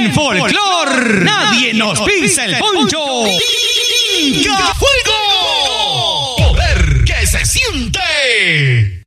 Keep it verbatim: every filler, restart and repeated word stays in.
En Folklore, nadie nos pisa el poncho. ¡Inca Fuego! ¡Poder que se siente!